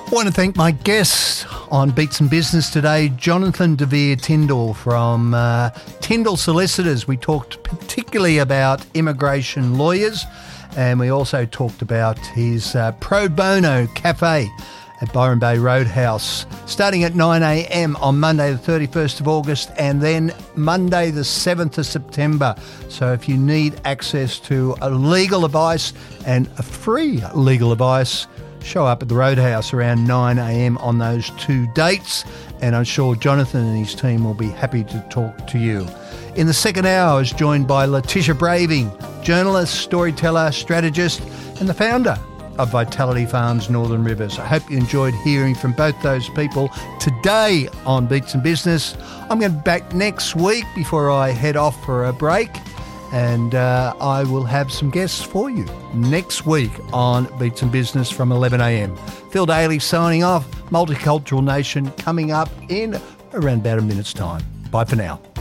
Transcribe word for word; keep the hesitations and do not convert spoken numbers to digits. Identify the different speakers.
Speaker 1: I want to thank my guests on Beats and Business today, Jonathan DeVere Tyndall from uh, Tyndall Solicitors. We talked particularly about immigration lawyers, and we also talked about his uh, Pro Bono Cafe at Byron Bay Roadhouse, starting at nine a.m. on Monday the thirty-first of August and then Monday the seventh of September. So if you need access to a legal advice and a free legal advice, show up at the Roadhouse around nine a.m. on those two dates, and I'm sure Jonathan and his team will be happy to talk to you. In the second hour, I was joined by Letitia Braving, journalist, storyteller, strategist, and the founder of Vitality Farms Northern Rivers. I hope you enjoyed hearing from both those people today on Beats and Business. I'm going to be back next week before I head off for a break, and uh, I will have some guests for you next week on Beats and Business from eleven a.m. Phil Daly signing off. Multicultural Nation coming up in around about a minute's time. Bye for now.